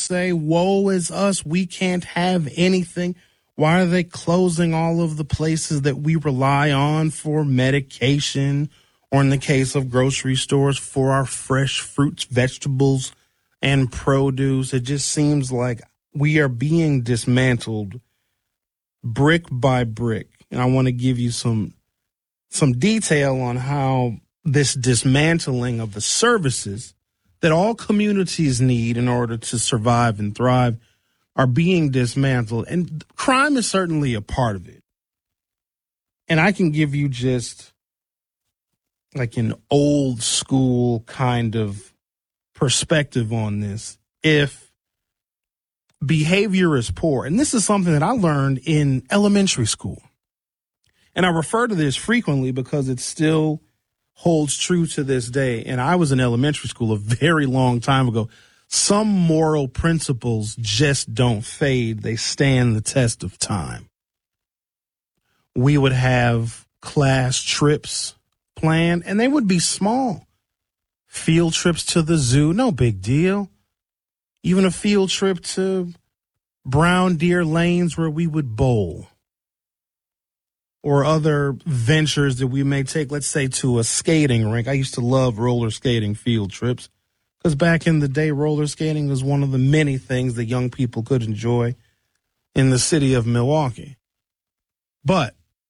say, woe is us, we can't have anything? Why are they closing all of the places that we rely on for medication, or in the case of grocery stores, for our fresh fruits, vegetables, and produce? It just seems like we are being dismantled brick by brick. And I want to give you some detail on how this dismantling of the services that all communities need in order to survive and thrive are being dismantled. And crime is certainly a part of it. And I can give you just like an old school kind of perspective on this. If behavior is poor, and this is something that I learned in elementary school, and I refer to this frequently because it still holds true to this day. And I was in elementary school a very long time ago. Some moral principles just don't fade. They stand the test of time. We would have class trips planned, and they would be small. Field trips to the zoo, no big deal. Even a field trip to Brown Deer Lanes where we would bowl. Or other ventures that we may take, let's say, to a skating rink. I used to love roller skating field trips because back in the day, roller skating was one of the many things that young people could enjoy in the city of Milwaukee. But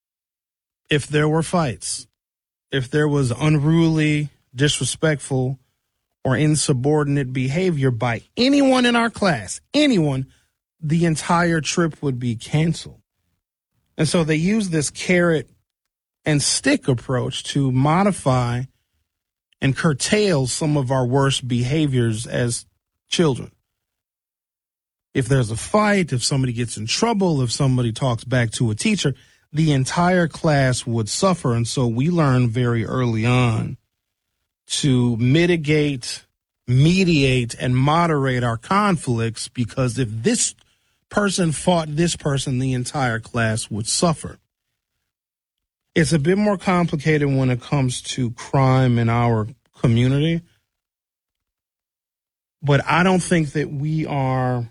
if there were fights, if there was unruly, disrespectful, or insubordinate behavior by anyone in our class, anyone, the entire trip would be canceled. And so they use this carrot and stick approach to modify and curtail some of our worst behaviors as children. If there's a fight, if somebody gets in trouble, if somebody talks back to a teacher, the entire class would suffer. And so we learn very early on to mitigate, mediate, and moderate our conflicts, because if this person fought this person, the entire class would suffer. It's a bit more complicated when it comes to crime in our community, but I don't think that we are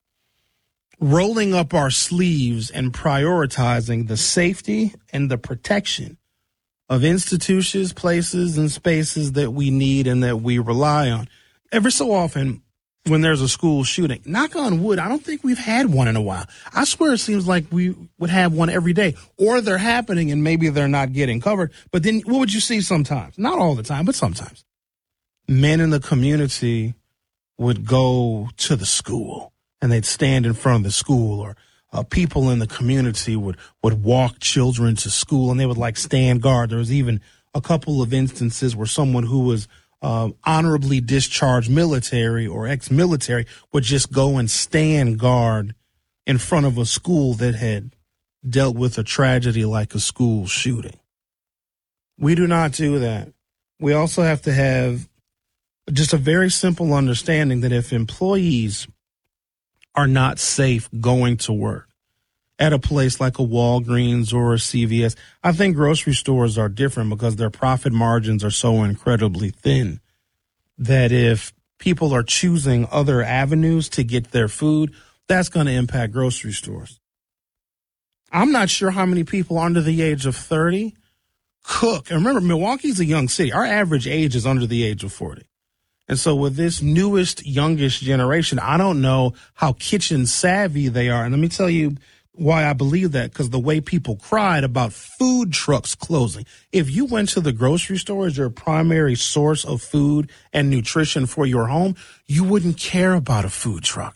rolling up our sleeves and prioritizing the safety and the protection of institutions, places, and spaces that we need and that we rely on. Every so often, when there's a school shooting, knock on wood, I don't think we've had one in a while. I swear it seems like we would have one every day, or they're happening and maybe they're not getting covered. But then what would you see sometimes? Not all the time, but sometimes. Men in the community would go to the school and they'd stand in front of the school, or people in the community would walk children to school and they would like stand guard. There was even a couple of instances where someone who was honorably discharged military or ex-military would just go and stand guard in front of a school that had dealt with a tragedy like a school shooting. We do not do that. We also have to have just a very simple understanding that if employees are not safe going to work at a place like a Walgreens or a CVS. I think grocery stores are different because their profit margins are so incredibly thin that if people are choosing other avenues to get their food, that's going to impact grocery stores. I'm not sure how many people under the age of 30 cook. And remember, Milwaukee's a young city. Our average age is under the age of 40. And so with this newest, youngest generation, I don't know how kitchen savvy they are. And let me tell you why I believe that, because the way people cried about food trucks closing. If you went to the grocery store as your primary source of food and nutrition for your home, you wouldn't care about a food truck.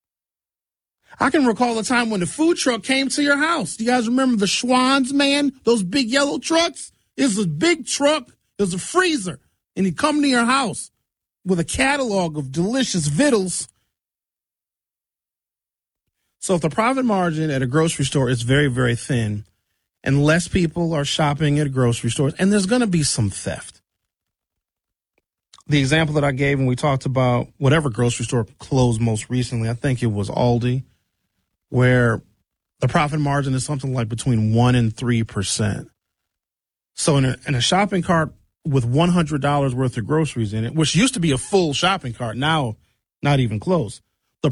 I can recall a time when the food truck came to your house. Do you guys remember the Schwann's, man? Those big yellow trucks? It was a big truck. It was a freezer. And he'd come to your house with a catalog of delicious victuals. So if the profit margin at a grocery store is very, very thin and less people are shopping at grocery stores, and there's going to be some theft. The example that I gave when we talked about whatever grocery store closed most recently, I think it was Aldi, where the profit margin is something like between 1% and 3%. So in a shopping cart with $100 worth of groceries in it, which used to be a full shopping cart, now not even close,